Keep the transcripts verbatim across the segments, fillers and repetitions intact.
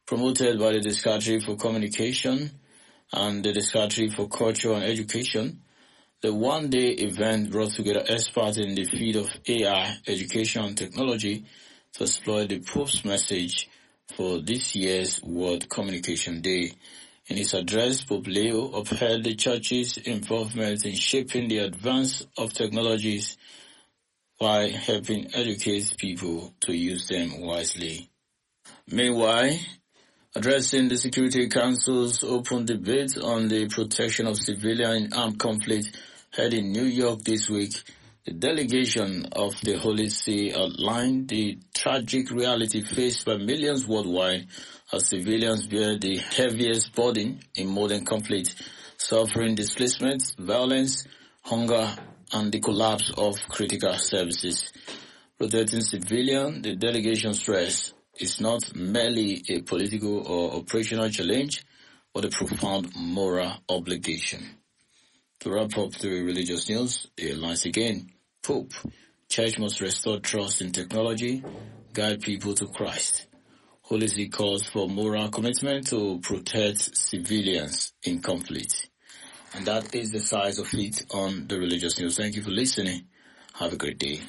promoted by the Discovery for Communication and the Discovery for Culture and Education. The one-day event brought together experts in the field of A I, education and technology to explore the Pope's message for this year's World Communication Day. In his address, Pope Leo upheld the Church's involvement in shaping the advance of technologies while helping educate people to use them wisely. Meanwhile, addressing the Security Council's open debate on the protection of civilians in armed conflict held in New York this week, the delegation of the Holy See outlined the tragic reality faced by millions worldwide as civilians bear the heaviest burden in modern conflict, suffering displacement, violence, hunger, and the collapse of critical services. Protecting civilians, the delegation stressed, is not merely a political or operational challenge, but a profound moral obligation. To wrap up the religious news, here once again, Pope, Church must restore trust in technology, guide people to Christ. Holy See calls for moral commitment to protect civilians in conflict. And that is the size of it on the religious news. Thank you for listening. Have a great day.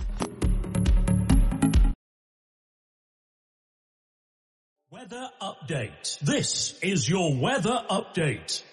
Weather update. This is your weather update.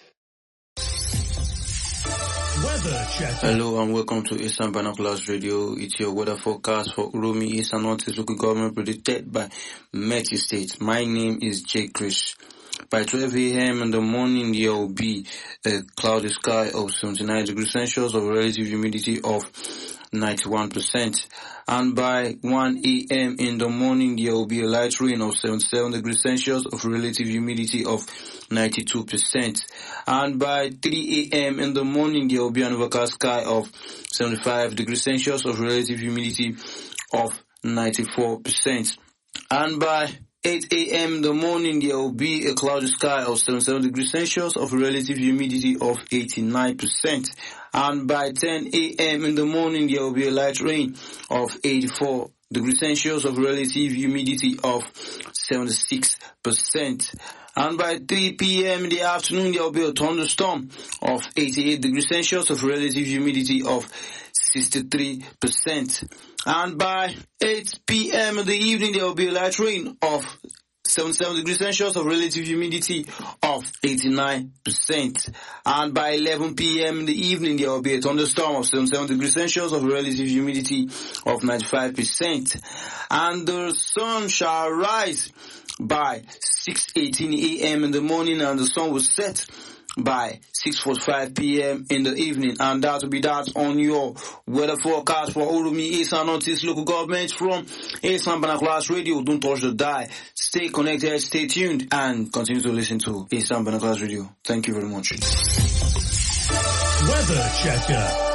Weather check. Hello and welcome to Eastern Binoculars Radio. It's your weather forecast for Uromi, East and Northeast local government predicted by Met State. My name is Jay Chris. By twelve a.m. in the morning, there will be a cloudy sky of seventy-nine degrees Celsius of relative humidity of ninety-one percent. And by one a.m. in the morning, there will be a light rain of seventy-seven degrees Celsius of relative humidity of ninety-two percent. And by three a.m. in the morning, there will be an overcast sky of seventy-five degrees Celsius of relative humidity of ninety-four percent. And by eight a.m. in the morning, there will be a cloudy sky of seventy-seven degrees Celsius of relative humidity of eighty-nine percent. And by ten a.m. in the morning, there will be a light rain of eighty-four degrees Celsius of relative humidity of seventy-six percent. And by three p.m. in the afternoon, there will be a thunderstorm of eighty-eight degrees Celsius of relative humidity of sixty-three percent. And by eight p.m. in the evening, there will be a light rain of seventy-seven degrees Celsius of relative humidity of eighty-nine percent. And by eleven p.m. in the evening, there will be a thunderstorm of seventy-seven degrees Celsius of relative humidity of ninety-five percent. And the sun shall rise by six eighteen a.m. in the morning, and the sun will set by six forty-five p.m. in the evening. And that will be that on your weather forecast for Uromi, East and Northeast local government from Eastern Binoculars Radio. Don't touch the dial. Stay connected, stay tuned, and continue to listen to Eastern Binoculars Radio. Thank you very much. Weather checker.